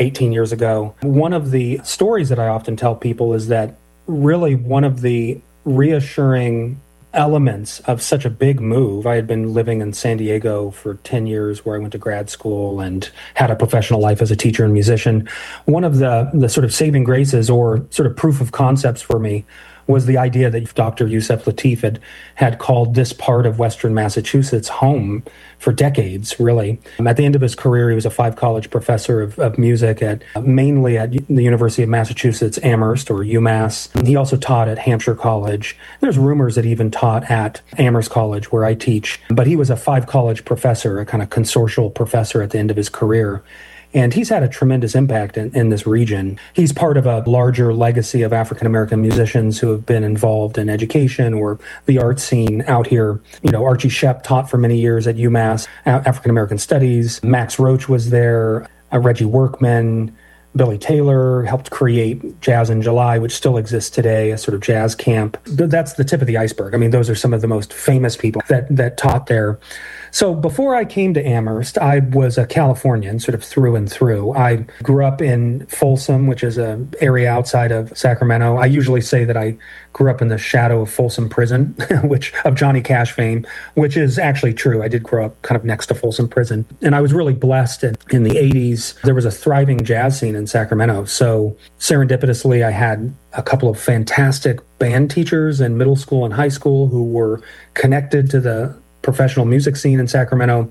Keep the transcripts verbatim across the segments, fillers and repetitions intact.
eighteen years ago. One of the stories that I often tell people is that really one of the reassuring elements of such a big move. I had been living in San Diego for ten years where I went to grad school and had a professional life as a teacher and musician. One of the, the sort of saving graces or sort of proof of concepts for me was the idea that Doctor Yusef Lateef had, had called this part of Western Massachusetts home for decades, really. At the end of his career, he was a five-college professor of, of music, at mainly at the University of Massachusetts Amherst, or UMass. He also taught at Hampshire College. There's rumors that he even taught at Amherst College, where I teach. But he was a five-college professor, a kind of consortial professor at the end of his career. And he's had a tremendous impact in, in this region. He's part of a larger legacy of African-American musicians who have been involved in education or the art scene out here. You know, Archie Shepp taught for many years at UMass African-American Studies. Max Roach was there. Uh, Reggie Workman, Billy Taylor helped create Jazz in July, which still exists today, a sort of jazz camp. That's the tip of the iceberg. I mean, those are some of the most famous people that, that taught there. So before I came to Amherst, I was a Californian, sort of through and through. I grew up in Folsom, which is an area outside of Sacramento. I usually say that I grew up in the shadow of Folsom Prison, which of Johnny Cash fame, which is actually true. I did grow up kind of next to Folsom Prison. And I was really blessed in, in the eighties. There was a thriving jazz scene in Sacramento. So serendipitously, I had a couple of fantastic band teachers in middle school and high school who were connected to the professional music scene in Sacramento.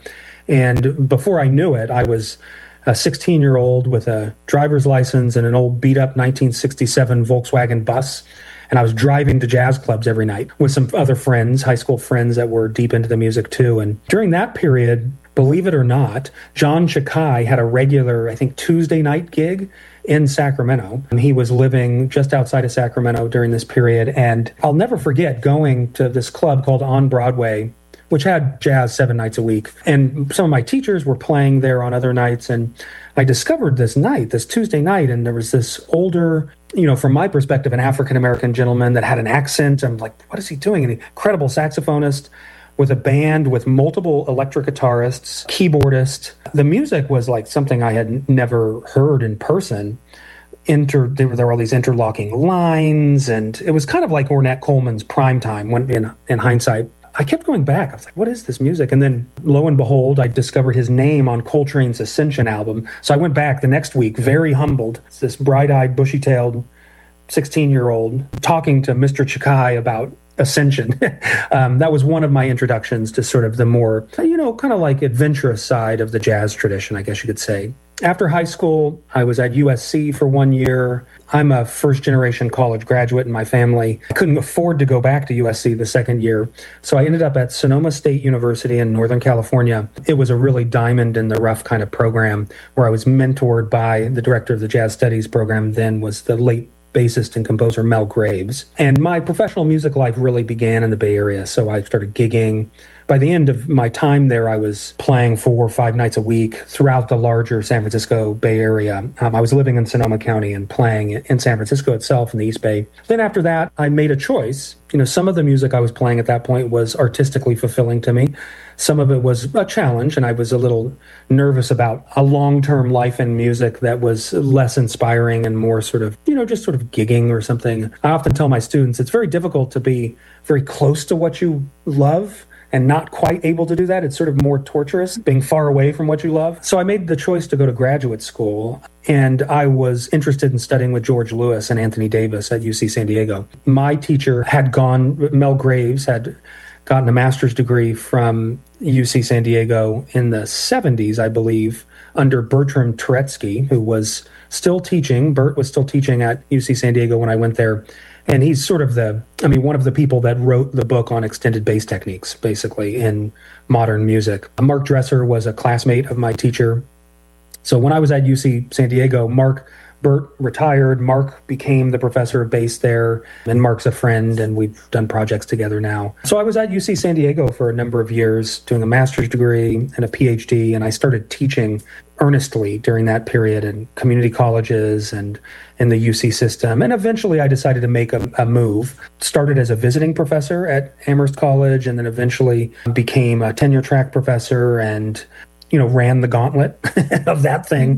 And before I knew it, I was a sixteen-year-old with a driver's license and an old beat-up nineteen sixty-seven Volkswagen bus. And I was driving to jazz clubs every night with some other friends, high school friends that were deep into the music too. And during that period, believe it or not, John Chakai had a regular, I think, Tuesday night gig in Sacramento. And he was living just outside of Sacramento during this period. And I'll never forget going to this club called On Broadway, which had jazz seven nights a week. And some of my teachers were playing there on other nights. And I discovered this night, this Tuesday night, and there was this older, you know, from my perspective, an African-American gentleman that had an accent. I'm like, what is he doing? An incredible saxophonist with a band with multiple electric guitarists, keyboardist. The music was like something I had never heard in person. Inter, there, were, there were all these interlocking lines, and it was kind of like Ornette Coleman's Primetime when, in, in hindsight. I kept going back. I was like, what is this music? And then lo and behold, I discovered his name on Coltrane's Ascension album. So I went back the next week, very humbled. It's this bright-eyed, bushy-tailed sixteen-year-old talking to Mister Chakai about Ascension. um, that was one of my introductions to sort of the more, you know, kind of like adventurous side of the jazz tradition, I guess you could say. After high school, I was at U S C for one year. I'm a first-generation college graduate in my family. I couldn't afford to go back to U S C the second year, so I ended up at Sonoma State University in Northern California. It was a really diamond-in-the-rough kind of program where I was mentored by the director of the Jazz Studies program, then was the late bassist and composer Mel Graves. And my professional music life really began in the Bay Area, so I started gigging. By the end of my time there, I was playing four or five nights a week throughout the larger San Francisco Bay Area. Um, I was living in Sonoma County and playing in San Francisco itself in the East Bay. Then after that, I made a choice. You know, some of the music I was playing at that point was artistically fulfilling to me. Some of it was a challenge, and I was a little nervous about a long-term life in music that was less inspiring and more sort of, you know, just sort of gigging or something. I often tell my students it's very difficult to be very close to what you love and not quite able to do that. It's sort of more torturous, being far away from what you love. So I made the choice to go to graduate school, and I was interested in studying with George Lewis and Anthony Davis at U C San Diego. My teacher had gone, Mel Graves had gotten a master's degree from U C San Diego in the seventies, I believe, under Bertram Turetsky, who was still teaching. Bert was still teaching at U C San Diego when I went there. And he's sort of the, I mean, one of the people that wrote the book on extended bass techniques, basically, in modern music. Mark Dresser was a classmate of my teacher. So when I was at U C San Diego, Mark, Bert retired. Mark became the professor of bass there, and Mark's a friend, and we've done projects together now. So I was at U C San Diego for a number of years, doing a master's degree and a PhD, and I started teaching earnestly during that period in community colleges and in the U C system. And eventually I decided to make a, a move. Started as a visiting professor at Amherst College, and then eventually became a tenure track professor and, you know, ran the gauntlet of that thing.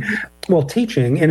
Well, teaching, in